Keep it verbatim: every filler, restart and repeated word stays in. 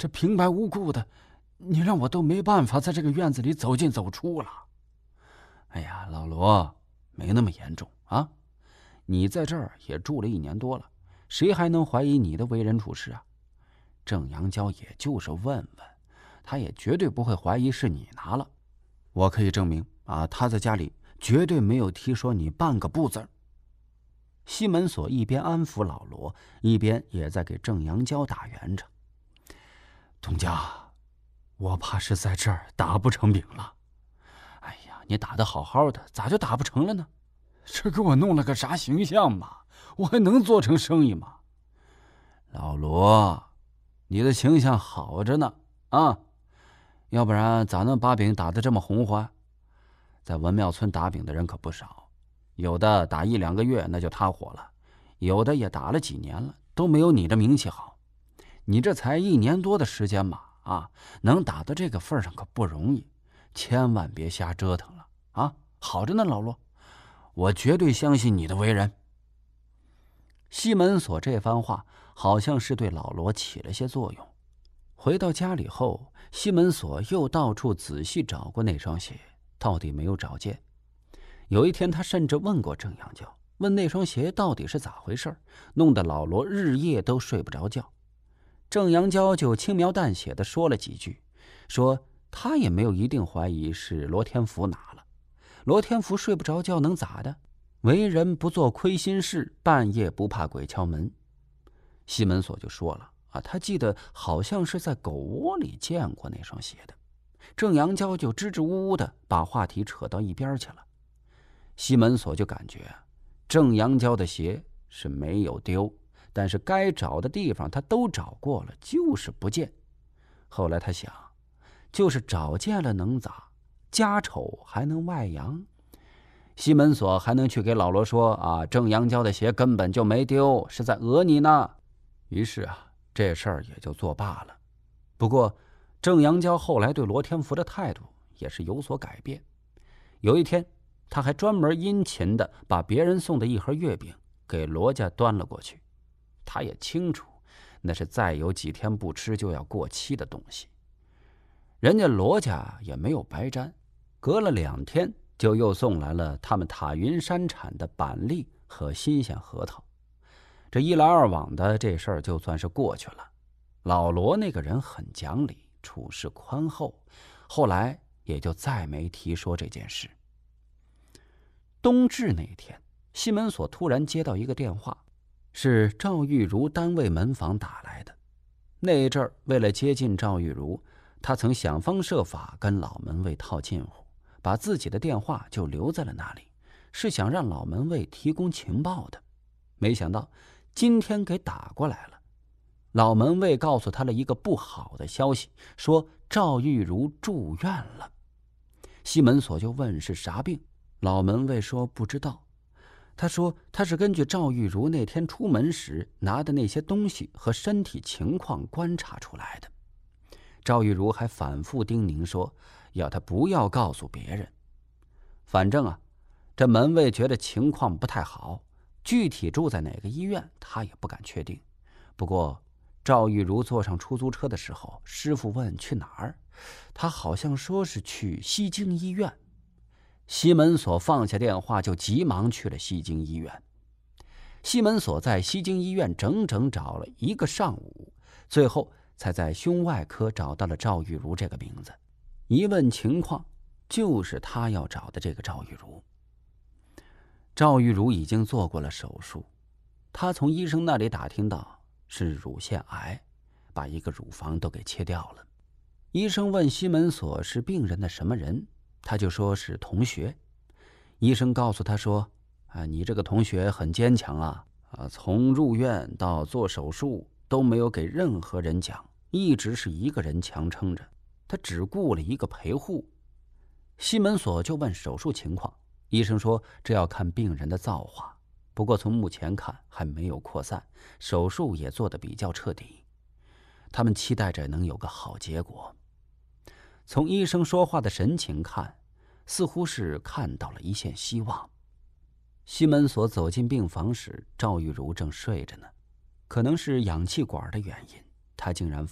这平白无故的，你让我都没办法在这个院子里走进走出了。哎呀，老罗，没那么严重啊！你在这儿也住了一年多了，谁还能怀疑你的为人处事啊？郑阳娇也就是问问，他也绝对不会怀疑是你拿了。我可以证明啊，他在家里绝对没有提说你半个不字。西门锁一边安抚老罗，一边也在给郑阳娇打圆场。东家，我怕是在这儿打不成饼了。哎呀，你打得好好的，咋就打不成了呢？这给我弄了个啥形象嘛？我还能做成生意吗？老罗，你的形象好着呢啊，要不然咋能把饼打得这么红花？在文庙村打饼的人可不少，有的打一两个月那就塌火了，有的也打了几年了，都没有你这名气好。你这才一年多的时间嘛，啊，能打到这个份上可不容易，千万别瞎折腾了啊！好着呢，老罗，我绝对相信你的为人。西门锁这番话好像是对老罗起了些作用。回到家里后，西门锁又到处仔细找过那双鞋，到底没有找见。有一天他甚至问过郑阳娇，问那双鞋到底是咋回事，弄得老罗日夜都睡不着觉。郑阳娇就轻描淡写地说了几句，说他也没有一定怀疑是罗天福拿了。罗天福睡不着觉能咋的？为人不做亏心事，半夜不怕鬼敲门。西门锁就说了啊，他记得好像是在狗窝里见过那双鞋的。郑阳娇就支支吾吾的把话题扯到一边去了。西门锁就感觉郑阳娇的鞋是没有丢，但是该找的地方他都找过了，就是不见。后来他想，就是找见了能咋？家丑还能外扬？西门锁还能去给老罗说啊，郑阳娇的鞋根本就没丢，是在讹你呢。于是啊，这事儿也就作罢了。不过郑阳娇后来对罗天福的态度也是有所改变。有一天，他还专门殷勤的把别人送的一盒月饼给罗家端了过去。他也清楚，那是再有几天不吃就要过期的东西。人家罗家也没有白沾，隔了两天就又送来了他们塔云山产的板栗和新鲜核桃。这一来二往的，这事儿就算是过去了。老罗那个人很讲理，处事宽厚，后来也就再没提说这件事。冬至那天，西门锁突然接到一个电话，是赵玉茹单位门房打来的。那阵儿为了接近赵玉茹，他曾想方设法跟老门卫套近乎，把自己的电话就留在了那里，是想让老门卫提供情报的。没想到今天给打过来了。老门卫告诉他了一个不好的消息，说赵玉茹住院了。西门锁就问是啥病，老门卫说不知道。他说他是根据赵玉茹那天出门时拿的那些东西和身体情况观察出来的。赵玉茹还反复叮咛说要他不要告诉别人。反正啊，这门卫觉得情况不太好，具体住在哪个医院他也不敢确定。不过赵玉茹坐上出租车的时候，师傅问去哪儿，他好像说是去西京医院。西门锁放下电话就急忙去了西京医院。西门锁在西京医院整整找了一个上午，最后才在胸外科找到了赵玉茹这个名字。一问情况，就是他要找的这个赵玉茹。赵玉茹已经做过了手术，他从医生那里打听到是乳腺癌，把一个乳房都给切掉了。医生问西门锁是病人的什么人，他就说是同学。医生告诉他说啊，你这个同学很坚强啊，啊，从入院到做手术都没有给任何人讲，一直是一个人强撑着，他只雇了一个陪护。西门锁就问手术情况，医生说这要看病人的造化，不过从目前看还没有扩散，手术也做得比较彻底，他们期待着能有个好结果。从医生说话的神情看，似乎是看到了一线希望。西门锁走进病房时，赵玉茹正睡着呢，可能是氧气管的原因，她竟然